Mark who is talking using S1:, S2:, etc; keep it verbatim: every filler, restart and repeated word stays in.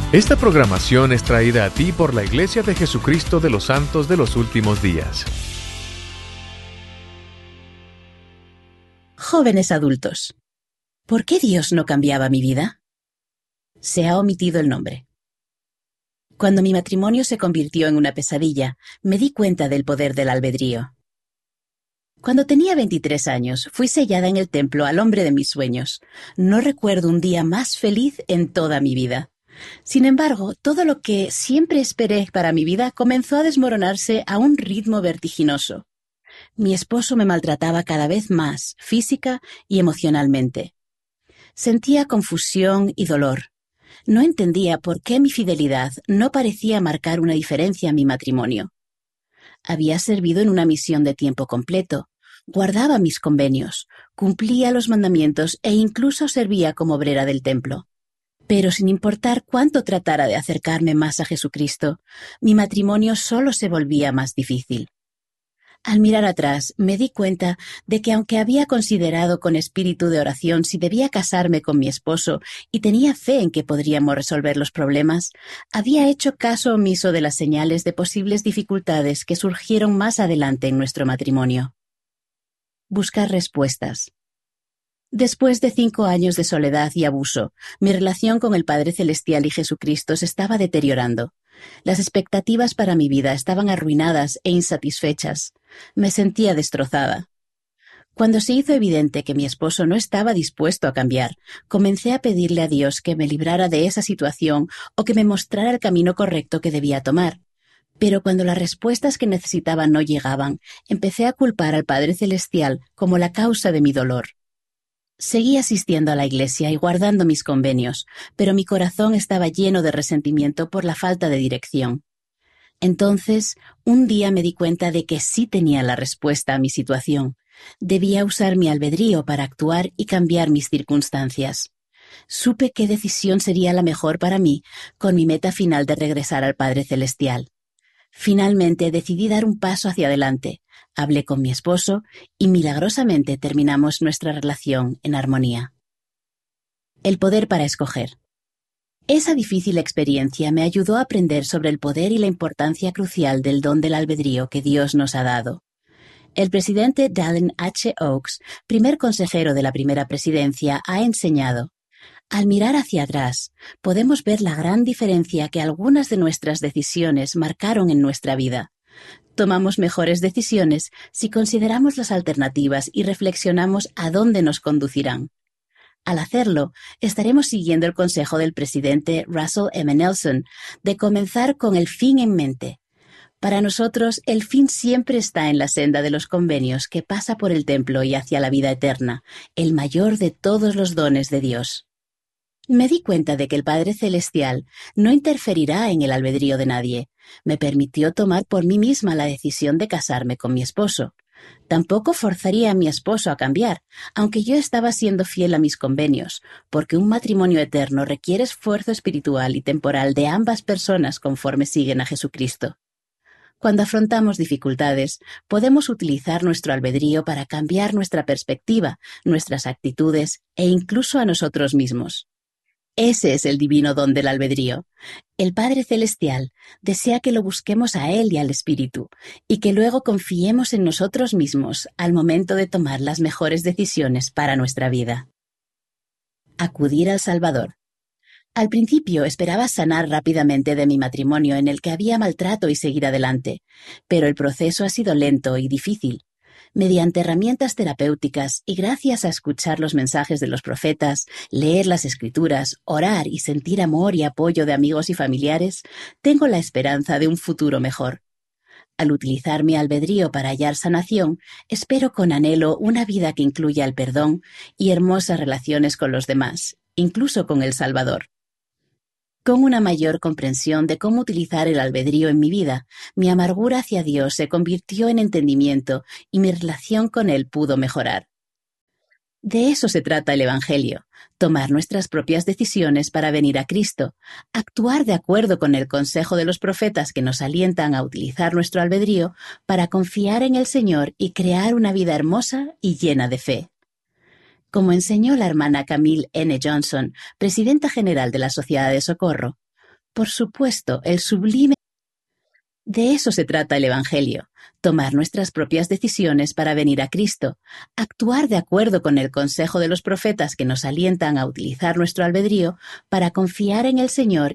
S1: Esta programación es traída a ti por la Iglesia de Jesucristo de los Santos de los Últimos Días.
S2: Jóvenes adultos, ¿por qué Dios no cambiaba mi vida? Se ha omitido el nombre. Cuando mi matrimonio se convirtió en una pesadilla, me di cuenta del poder del albedrío. Cuando tenía veintitrés años, fui sellada en el templo al hombre de mis sueños. No recuerdo un día más feliz en toda mi vida. Sin embargo, todo lo que siempre esperé para mi vida comenzó a desmoronarse a un ritmo vertiginoso. Mi esposo me maltrataba cada vez más, física y emocionalmente. Sentía confusión y dolor. No entendía por qué mi fidelidad no parecía marcar una diferencia en mi matrimonio. Había servido en una misión de tiempo completo, guardaba mis convenios, cumplía los mandamientos e incluso servía como obrera del templo. Pero sin importar cuánto tratara de acercarme más a Jesucristo, mi matrimonio solo se volvía más difícil. Al mirar atrás, me di cuenta de que aunque había considerado con espíritu de oración si debía casarme con mi esposo y tenía fe en que podríamos resolver los problemas, había hecho caso omiso de las señales de posibles dificultades que surgieron más adelante en nuestro matrimonio. Buscar respuestas. Después de cinco años de soledad y abuso, mi relación con el Padre Celestial y Jesucristo se estaba deteriorando. Las expectativas para mi vida estaban arruinadas e insatisfechas. Me sentía destrozada. Cuando se hizo evidente que mi esposo no estaba dispuesto a cambiar, comencé a pedirle a Dios que me librara de esa situación o que me mostrara el camino correcto que debía tomar. Pero cuando las respuestas que necesitaba no llegaban, empecé a culpar al Padre Celestial como la causa de mi dolor. Seguí asistiendo a la iglesia y guardando mis convenios, pero mi corazón estaba lleno de resentimiento por la falta de dirección. Entonces, un día me di cuenta de que sí tenía la respuesta a mi situación. Debía usar mi albedrío para actuar y cambiar mis circunstancias. Supe qué decisión sería la mejor para mí, con mi meta final de regresar al Padre Celestial. Finalmente decidí dar un paso hacia adelante. Hablé con mi esposo y milagrosamente terminamos nuestra relación en armonía. El poder para escoger. Esa difícil experiencia me ayudó a aprender sobre el poder y la importancia crucial del don del albedrío que Dios nos ha dado. El presidente Dallin H. Oaks, primer consejero de la primera presidencia, ha enseñado: al mirar hacia atrás, podemos ver la gran diferencia que algunas de nuestras decisiones marcaron en nuestra vida. Tomamos mejores decisiones si consideramos las alternativas y reflexionamos a dónde nos conducirán. Al hacerlo, estaremos siguiendo el consejo del presidente Russell M. Nelson de comenzar con el fin en mente. Para nosotros, el fin siempre está en la senda de los convenios que pasa por el templo y hacia la vida eterna, el mayor de todos los dones de Dios. Me di cuenta de que el Padre Celestial no interferirá en el albedrío de nadie. Me permitió tomar por mí misma la decisión de casarme con mi esposo. Tampoco forzaría a mi esposo a cambiar, aunque yo estaba siendo fiel a mis convenios, porque un matrimonio eterno requiere esfuerzo espiritual y temporal de ambas personas conforme siguen a Jesucristo. Cuando afrontamos dificultades, podemos utilizar nuestro albedrío para cambiar nuestra perspectiva, nuestras actitudes e incluso a nosotros mismos. Ese es el divino don del albedrío. El Padre Celestial desea que lo busquemos a Él y al Espíritu, y que luego confiemos en nosotros mismos al momento de tomar las mejores decisiones para nuestra vida. Acudir al Salvador. Al principio esperaba sanar rápidamente de mi matrimonio en el que había maltrato y seguir adelante, pero el proceso ha sido lento y difícil. Mediante herramientas terapéuticas y gracias a escuchar los mensajes de los profetas, leer las Escrituras, orar y sentir amor y apoyo de amigos y familiares, tengo la esperanza de un futuro mejor. Al utilizar mi albedrío para hallar sanación, espero con anhelo una vida que incluya el perdón y hermosas relaciones con los demás, incluso con el Salvador. Con una mayor comprensión de cómo utilizar el albedrío en mi vida, mi amargura hacia Dios se convirtió en entendimiento y mi relación con Él pudo mejorar. De eso se trata el Evangelio, tomar nuestras propias decisiones para venir a Cristo, actuar de acuerdo con el consejo de los profetas que nos alientan a utilizar nuestro albedrío para confiar en el Señor y crear una vida hermosa y llena de fe. Como enseñó la hermana Camille N. Johnson, presidenta general de la Sociedad de Socorro, Por supuesto, el sublime. De eso se trata el Evangelio, tomar nuestras propias decisiones para venir a Cristo, actuar de acuerdo con el consejo de los profetas que nos alientan a utilizar nuestro albedrío para confiar en el Señor